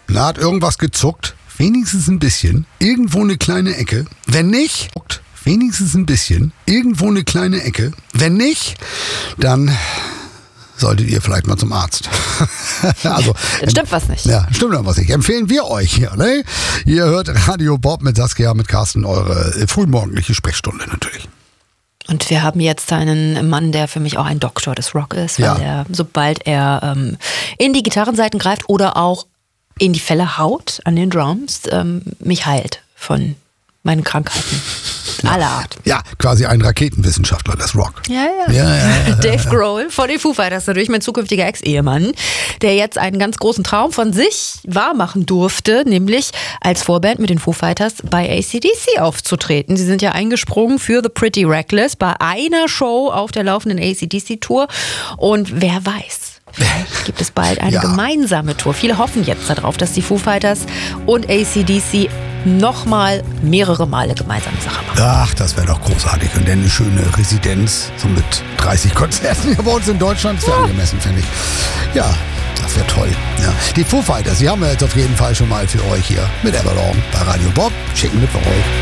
Na, hat irgendwas gezuckt? Wenigstens ein bisschen. Irgendwo eine kleine Ecke. Wenn nicht, wenigstens ein bisschen. Irgendwo eine kleine Ecke. Wenn nicht, dann solltet ihr vielleicht mal zum Arzt. Also, dann stimmt was nicht. Ja, stimmt was nicht. Empfehlen wir euch hier, ne? Ihr hört Radio Bob mit Saskia, mit Carsten, eure frühmorgendliche Sprechstunde natürlich. Und wir haben jetzt einen Mann, der für mich auch ein Doktor des Rock ist, weil er, sobald er in die Gitarrenseiten greift oder auch in die Felle haut an den Drums, mich heilt von meinen Krankheiten. Aller Art. Ja, quasi ein Raketenwissenschaftler des Rock. Ja. Dave Grohl von den Foo Fighters, natürlich mein zukünftiger Ex-Ehemann, der jetzt einen ganz großen Traum von sich wahrmachen durfte, nämlich als Vorband mit den Foo Fighters bei AC/DC aufzutreten. Sie sind ja eingesprungen für The Pretty Reckless bei einer Show auf der laufenden AC/DC-Tour. Und wer weiß, vielleicht gibt es bald eine gemeinsame Tour. Viele hoffen jetzt darauf, dass die Foo Fighters und AC/DC nochmal mehrere Male gemeinsame Sache machen. Ach, das wäre doch großartig. Und dann eine schöne Residenz, so mit 30 Konzerten hier bei uns in Deutschland. Das wäre angemessen, finde ich. Ja, das wäre toll. Ja. Die Foo Fighters, die haben wir jetzt auf jeden Fall schon mal für euch hier mit Everlong bei Radio Bob. Schicken mit für euch.